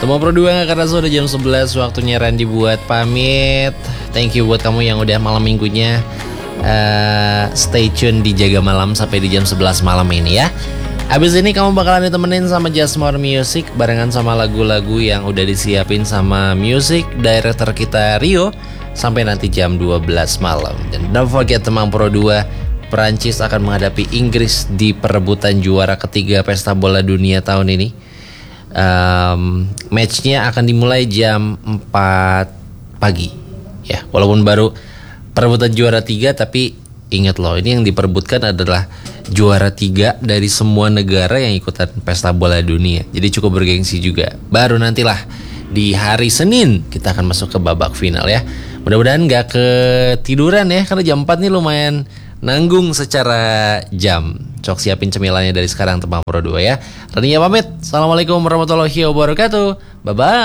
Temu Pro 2 karena sudah jam 11 waktunya Randy buat pamit. Thank you buat kamu yang udah malam minggunya stay tune di Jaga Malam sampai di jam 11 malam ini ya. Abis ini kamu bakalan ditemenin sama Just More Music barengan sama lagu-lagu yang udah disiapin sama music director kita Rio sampai nanti jam 12 malam. Dan don't forget Temang Pro 2, Perancis akan menghadapi Inggris di perebutan juara ketiga Pesta Bola Dunia tahun ini. Matchnya akan dimulai jam 4 pagi ya, walaupun baru perebutan juara 3, tapi ingat loh, ini yang diperebutkan adalah juara 3 dari semua negara yang ikutan Pesta Bola Dunia. Jadi cukup bergengsi juga. Baru nantilah di hari Senin kita akan masuk ke babak final ya. Mudah-mudahan gak ketiduran ya, karena jam 4 nih lumayan nanggung secara jam. Cok siapin cemilannya dari sekarang Temang Pro 2 ya. Rania pamit. Assalamualaikum warahmatullahi wabarakatuh. Bye-bye.